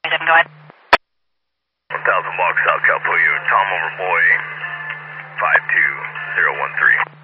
Go ahead. 1000 block South Cal, Tom over boy 52013.